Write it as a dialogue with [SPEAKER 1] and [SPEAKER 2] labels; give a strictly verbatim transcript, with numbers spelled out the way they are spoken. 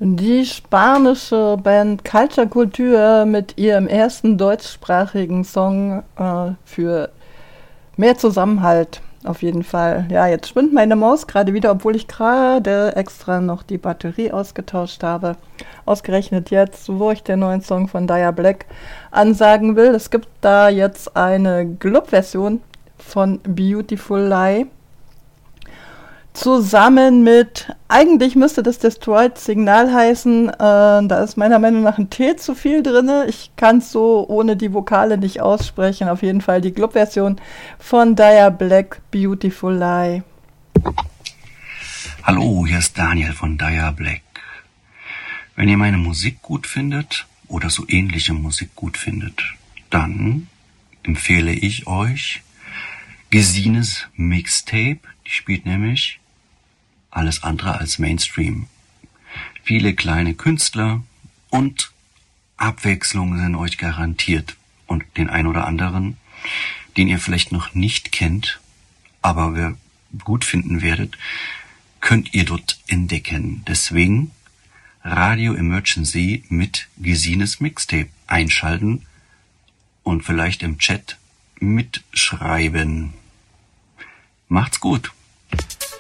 [SPEAKER 1] Die spanische Band Culture Culture mit ihrem ersten deutschsprachigen Song äh, für mehr Zusammenhalt, auf jeden Fall. Ja, jetzt spinnt meine Maus gerade wieder, obwohl ich gerade extra noch die Batterie ausgetauscht habe. Ausgerechnet jetzt, wo ich den neuen Song von Dia Black ansagen will. Es gibt da jetzt eine Club-Version von Beautiful Lie. Zusammen mit, eigentlich müsste das Destroyed Signal heißen, äh, da ist meiner Meinung nach ein T zu viel drin. Ich kann es so ohne die Vokale nicht aussprechen. Auf jeden Fall die Club-Version von Dia Black, Beautiful Lie.
[SPEAKER 2] Hallo, hier ist Daniel von Dia Black. Wenn ihr meine Musik gut findet oder so ähnliche Musik gut findet, dann empfehle ich euch Gesines Mixtape. Die spielt nämlich alles andere als Mainstream. Viele kleine Künstler und Abwechslung sind euch garantiert. Und den ein oder anderen, den ihr vielleicht noch nicht kennt, aber wir gut finden werdet, könnt ihr dort entdecken. Deswegen Radio Emergency mit Gesines Mixtape einschalten und vielleicht im Chat mitschreiben. Macht's gut!